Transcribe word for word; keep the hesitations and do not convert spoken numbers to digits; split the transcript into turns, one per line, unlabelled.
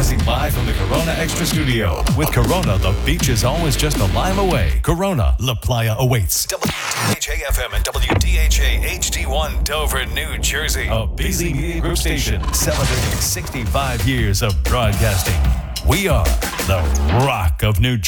Broadcasting live from the Corona Extra Studio. With Corona, the beach is always just a lime away. Corona, La Playa awaits.
W D H A F M and W D H A H D one Dover, New Jersey.
A busy media group station celebrating sixty-five years of broadcasting. We are the Rock of New Jersey.